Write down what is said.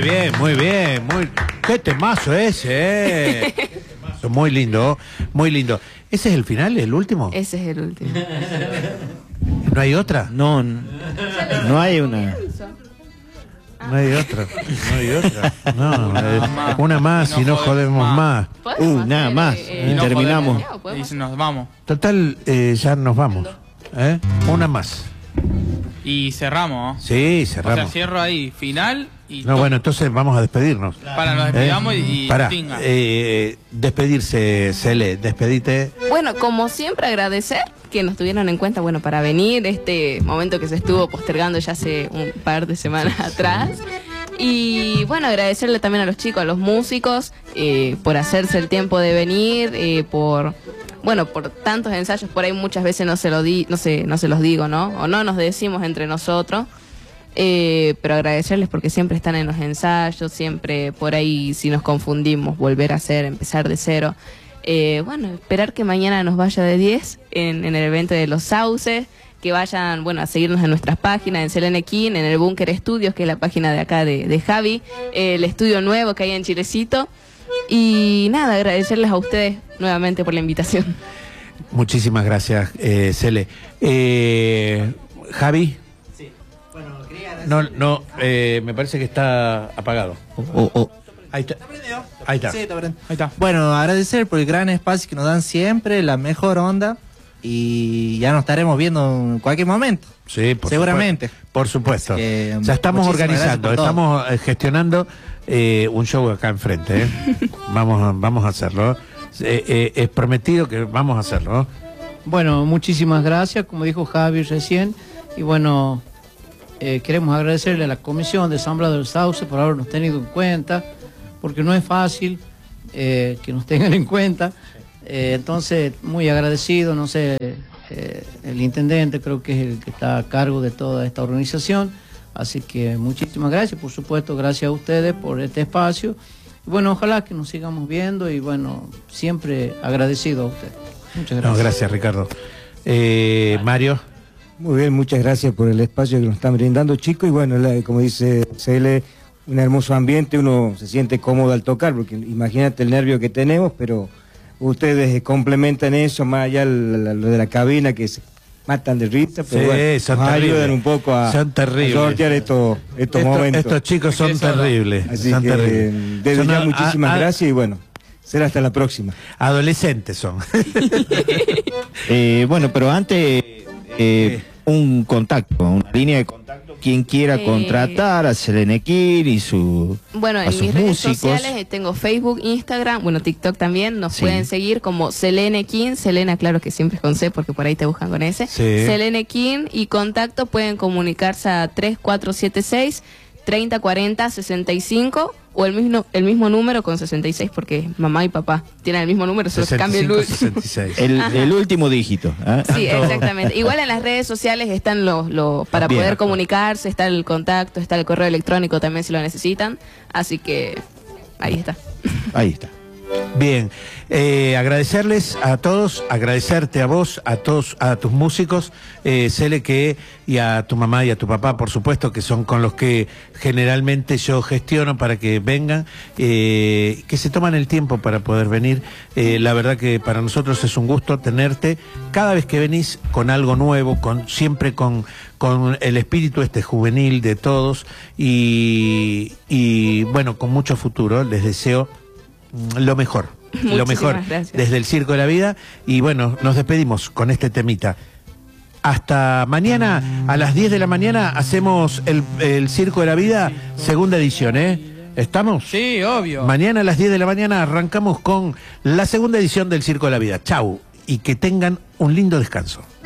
bien, muy bien. Qué temazo ese, Qué temazo, muy lindo, muy lindo. ¿Ese es el final, el último? Ese es el último. ¿No hay otra? No hay una. No hay otra, no hay otra. No, una más y no jodemos más. Nada más. Y terminamos. Y nos vamos. Total, ya nos vamos. Una más. Y cerramos. Sí, cerramos. O sea, cierro ahí, final y... No, bueno, entonces vamos a despedirnos. Para, nos despidamos y Pará, tinga. despedirse, Cele, despedite. Bueno, como siempre agradecer que nos tuvieron en cuenta, bueno, para venir este momento que se estuvo postergando ya hace un par de semanas atrás. Y bueno, agradecerle también a los chicos, a los músicos, por hacerse el tiempo de venir, por tantos ensayos. Por ahí muchas veces no se los digo, ¿no? O no nos decimos entre nosotros. Pero agradecerles porque siempre están en los ensayos, siempre por ahí si nos confundimos, volver a hacer, empezar de cero. Bueno, esperar que mañana nos vaya de 10 en el evento de Los Sauces, que vayan, bueno, a seguirnos en nuestras páginas, en Selene King, en el Búnker Estudios, que es la página de acá de Javi, el estudio nuevo que hay en Chilecito. Y nada, agradecerles a ustedes nuevamente por la invitación. Muchísimas gracias, Cele. Javi. Sí. Bueno, quería agradecer... Me parece que está apagado. Ahí está. Ahí está. Sí, ahí está. Bueno, agradecer por el gran espacio que nos dan siempre, la mejor onda. Y ya nos estaremos viendo en cualquier momento. Sí, seguramente. Por supuesto. Ya estamos organizando, estamos gestionando un show acá enfrente. Vamos a hacerlo. Es prometido que vamos a hacerlo. Bueno, muchísimas gracias, como dijo Javi recién. Y bueno, queremos agradecerle a la Comisión de Asamblea del Sauce por habernos tenido en cuenta, porque no es fácil que nos tengan en cuenta. Entonces, muy agradecido, no sé, el intendente creo que es el que está a cargo de toda esta organización, así que muchísimas gracias, por supuesto, gracias a ustedes por este espacio, y bueno, ojalá que nos sigamos viendo y bueno, siempre agradecido a ustedes. Muchas gracias. No, gracias, Ricardo. Mario. Muy bien, muchas gracias por el espacio que nos están brindando, chicos, y bueno, como dice Cele, un hermoso ambiente, uno se siente cómodo al tocar, porque imagínate el nervio que tenemos, pero ustedes complementan eso, más allá lo de la cabina que se matan de risa, pero sí, bueno, nos ayudan un poco a sortear estos momentos. Estos chicos son terribles. Así son que terribles. desde ya muchísimas gracias y bueno, será hasta la próxima. Adolescentes son. Bueno, pero antes un contacto, una línea de contacto, quien quiera contratar a Selene King y bueno, en mis redes sociales tengo Facebook, Instagram, bueno, TikTok también, nos pueden seguir como Selene King, Selena, claro que siempre es con C porque por ahí te buscan con S, Selene King, y contacto pueden comunicarse a 3476 3040 65 o el mismo número con 66 porque mamá y papá tienen el mismo número, solo que cambia el último. El último dígito. Sí, exactamente. Igual en las redes sociales están los para poder comunicarse, está el contacto, está el correo electrónico también si lo necesitan, así que ahí está. Ahí está. Bien, agradecerles a todos, agradecerte a vos, a todos, a tus músicos, Cele, y a tu mamá y a tu papá, por supuesto, que son con los que generalmente yo gestiono para que vengan, que se toman el tiempo para poder venir. La verdad que para nosotros es un gusto tenerte cada vez que venís con algo nuevo, siempre con el espíritu juvenil de todos y bueno, con mucho futuro. Les deseo lo mejor gracias. Desde el Circo de la Vida, y bueno, nos despedimos con este temita. Hasta mañana a las 10 de la mañana hacemos el Circo de la Vida, segunda edición, ¿estamos? Sí, obvio. Mañana a las 10 de la mañana arrancamos con la segunda edición del Circo de la Vida. Chau, y que tengan un lindo descanso.